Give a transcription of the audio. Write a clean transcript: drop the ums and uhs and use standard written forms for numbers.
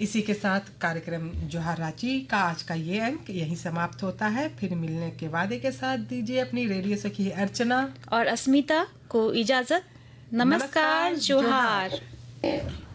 इसी के साथ कार्यक्रम जोहार रांची का आज का ये अंक यहीं समाप्त होता है। फिर मिलने के वादे के साथ दीजिए अपनी रेडियो सखी अर्चना और अस्मिता को इजाजत। नमस्कार, जोहार।